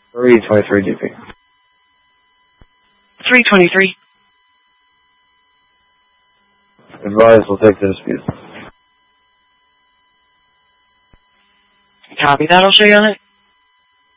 323 GP. 323. Advise will take the dispute. Copy that, I'll show you on it.